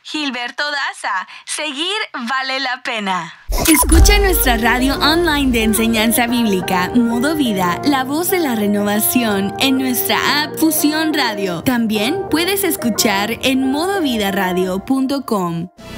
Gilberto Daza, seguir vale la pena. Escucha nuestra radio online de enseñanza bíblica, Modo Vida, la voz de la renovación, en nuestra app Fusión Radio. También puedes escuchar en modovidaradio.com.